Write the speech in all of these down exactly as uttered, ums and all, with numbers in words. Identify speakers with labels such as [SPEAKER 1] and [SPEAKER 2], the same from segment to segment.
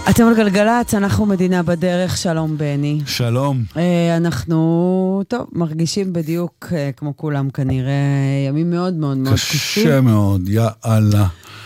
[SPEAKER 1] אתם על גלגלת, אנחנו מדינה בדרך, שלום בני.
[SPEAKER 2] שלום.
[SPEAKER 1] אנחנו, טוב, מרגישים בדיוק כמו כולם כנראה, ימים מאוד מאוד מאוד קשים.
[SPEAKER 2] קשה מאוד, יאללה.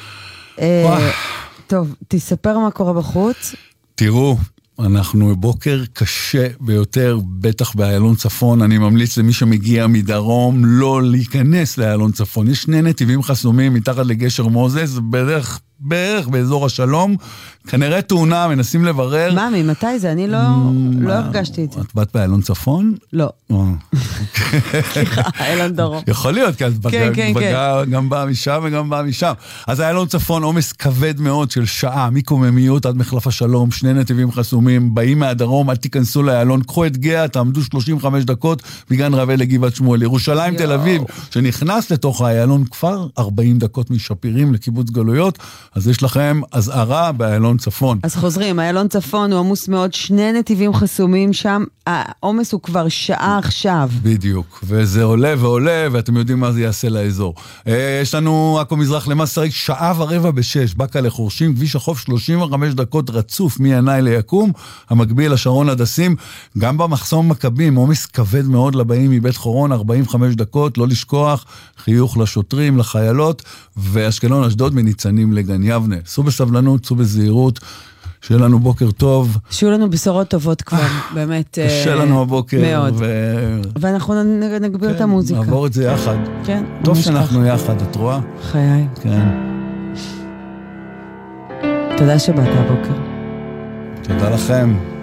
[SPEAKER 1] טוב, תספר מה קורה בחוץ.
[SPEAKER 2] תראו, אנחנו בבוקר קשה ביותר, בטח באיילון צפון. אני ממליץ למי שמגיע מדרום לא להיכנס לאיילון צפון. יש שני נתיבים חסומים מתחת לגשר מוזס, בערך, בערך באזור השלום. כנראה תאונה, מנסים לברר.
[SPEAKER 1] מה, ממתי זה? אני לא, לא הרגשתי את זה.
[SPEAKER 2] את באת באיילון צפון?
[SPEAKER 1] לא. סליחה, איילון דרום.
[SPEAKER 2] יכול להיות, כי את גם באה משם וגם באה משם. אז איילון צפון, עומס כבד מאוד של שעה, מקוממיות עד מחלף השלום, שני נתיבים חסומים, באים מהדרום, אל תיכנסו לאיילון, קחו את גאה, תעמדו שלושים וחמש דקות, מגן רבי לגבעת שמואל. ירושלים, תל אביב, שנכנס לתוך האיילון כבר ארבעים דקות משפירים לקיבוץ גלויות, אז יש לכם הזערה באיילון צפון.
[SPEAKER 1] אז חוזרים, איילון צפון הוא עמוס מאוד, שני נתיבים חסומים שם, העומס הוא כבר שעה עכשיו.
[SPEAKER 2] בדיוק, וזה עולה ועולה, ואתם יודעים מה זה יעשה לאזור. יש לנו עכו מזרח למסריק, שעה ורבע בשש, בקה לחורשים, כביש החוף שלושים וחמש דקות רצוף מינאי ליקום, המקביל לשרון הדסים, גם במחסום מכבים, עומס כבד מאוד לבאים מבית חורון, ארבעים וחמש דקות, לא לשכוח, חיוך לשוטרים, לחיילות, ואשקלון אשדוד מניצנים לגן יבנה. סעו בסבלנות, סעו בזהירות, שיהיה לנו בוקר טוב.
[SPEAKER 1] שיהיו לנו בשורות טובות כבר, באמת.
[SPEAKER 2] קשה לנו הבוקר.
[SPEAKER 1] מאוד. ואנחנו נגביר את המוזיקה.
[SPEAKER 2] נעבור את זה יחד.
[SPEAKER 1] כן.
[SPEAKER 2] טוב שאנחנו יחד, את רואה?
[SPEAKER 1] חיי.
[SPEAKER 2] כן.
[SPEAKER 1] תודה שבאת הבוקר.
[SPEAKER 2] תודה לכם.